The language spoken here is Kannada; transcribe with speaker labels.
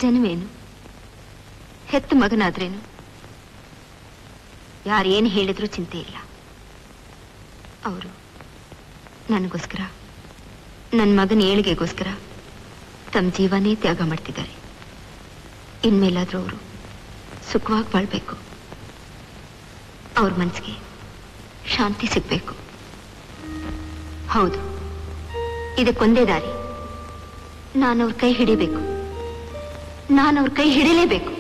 Speaker 1: ಜನವೇನು, ಹೆತ್ತ ಮಗನಾದ್ರೇನು, ಯಾರೇನು ಹೇಳಿದ್ರೂ ಚಿಂತೆ ಇಲ್ಲ. ಅವರು ನನಗೋಸ್ಕರ, ನನ್ನ ಮಗನ ಏಳಿಗೆಗೋಸ್ಕರ ತಮ್ಮ ಜೀವನೇ ತ್ಯಾಗ ಮಾಡ್ತಿದ್ದಾರೆ. ಇನ್ಮೇಲಾದ್ರೂ ಅವರು ಸುಖವಾಗಿ ಬಾಳ್ಬೇಕು. ಅವ್ರ ಮನಸ್ಸಿಗೆ ಶಾಂತಿ ಸಿಗ್ಬೇಕು. ಹೌದು, ಇದಕ್ಕೊಂದೇ ದಾರಿ. ನಾನವ್ರ ಕೈ ಹಿಡಿಬೇಕು, ನಾನವ್ರ ಕೈ ಹಿಡಿಲೇಬೇಕು.